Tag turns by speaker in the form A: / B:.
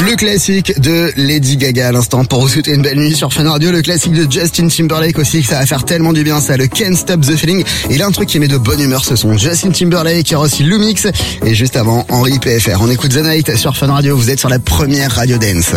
A: Le classique de Lady Gaga à l'instant pour vous souhaiter une belle nuit sur Fun Radio. Le classique de Justin Timberlake aussi, ça va faire tellement du bien ça, le Can't Stop the Feeling. Il a un truc qui met de bonne humeur, ce sont Justin Timberlake, il y aura aussi Lumix et juste avant Henri PFR. On écoute The Night sur Fun Radio, vous êtes sur la première radio dance.